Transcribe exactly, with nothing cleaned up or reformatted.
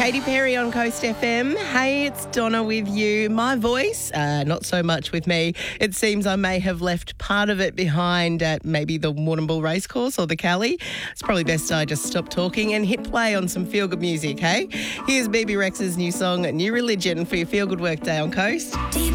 Katy Perry on Coast F M. Hey, it's Donna with you. My voice, uh, not so much with me. It seems I may have left part of it behind at maybe the Warrnambool Racecourse or the Cali. It's probably best I just stop talking and hit play on some feel-good music, hey? Here's B B Rex's new song, New Religion, for your feel-good work day on Coast.